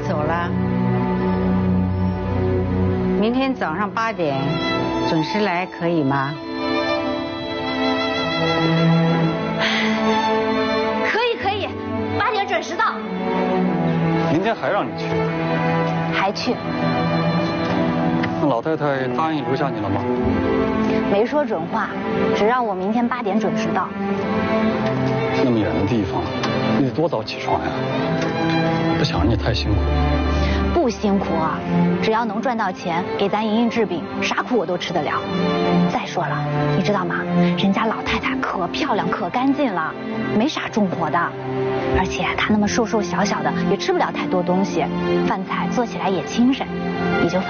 走了。明天早上8点准时来，可以吗？ 可以，8点准时到。 明天还让你去？ 还去？ 那老太太答应留下你了吗？ 没说准话，只让我明天8点准时到。 那么远的地方，你得多早起床呀？不想让你太辛苦。 不辛苦啊，只要能赚到钱，给咱莹莹治病，啥苦我都吃得了。再说了，你知道吗？人家老太太可漂亮可干净了，没啥重活的。而且她那么瘦瘦小小的，也吃不了太多东西，饭菜做起来也轻省，你就放